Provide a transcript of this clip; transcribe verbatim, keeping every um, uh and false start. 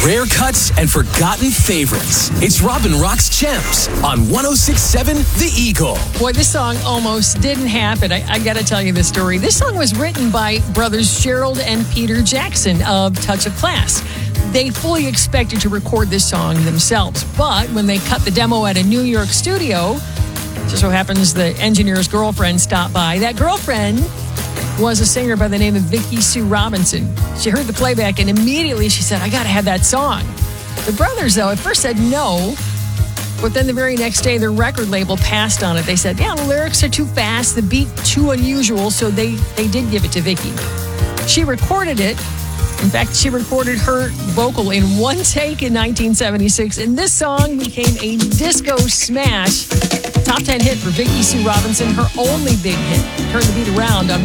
Rare cuts and forgotten favorites. It's Robin Rock's Gems on one oh six point seven The Eagle. Boy, this song almost didn't happen. I, I got to tell you this story. This song was written by brothers Gerald and Peter Jackson of Touch of Class. They fully expected to record this song themselves, but when they cut the demo at a New York studio, it just so happens the engineer's girlfriend stopped by. That girlfriend was a singer by the name of Vicki Sue Robinson. She heard the playback and immediately she said, I got to have that song. The brothers, though, at first said no, but then the very next day, their record label passed on it. They said, yeah, the lyrics are too fast, the beat too unusual, so they, they did give it to Vicki. She recorded it. In fact, she recorded her vocal in one take in nineteen seventy-six, and this song became a disco smash. Top ten hit for Vicki Sue Robinson, her only big hit. Turn the Beat Around on